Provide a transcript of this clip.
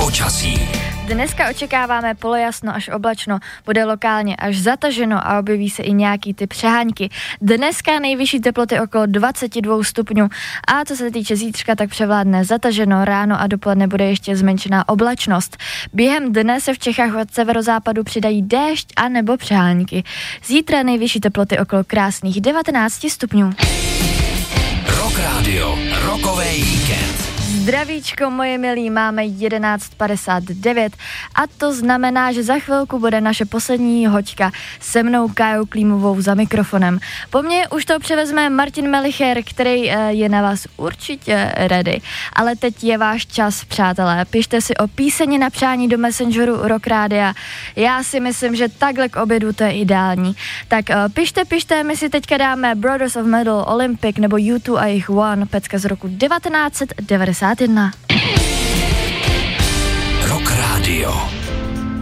počasí. Dneska očekáváme polojasno až oblačno, bude lokálně až zataženo a objeví se i nějaký ty přehánky. Dneska nejvyšší teploty okolo 22 stupňů a co se týče zítřka, tak převládne zataženo, ráno a dopoledne bude ještě zmenšená oblačnost. Během dne se v Čechách od severozápadu přidají déšť a nebo přehánky. Zítra nejvyšší teploty okolo krásných 19 stupňů. Rock Radio, rokový víkend. Zdravíčko, moje milí, máme 11:59 a to znamená, že za chvilku bude naše poslední hoďka se mnou Kájou Klímovou za mikrofonem. Po mně už to převezme Martin Melicher, který je na vás určitě ready. Ale teď je váš čas, přátelé. Pište si o píseň na přání do Messengeru Rock Rádia. Já si myslím, že takhle k obědu to je ideální. Tak pište, my si teďka dáme Brothers of Metal, Olympic nebo U2 a jejich One, pecka z roku 1991. Rock Radio.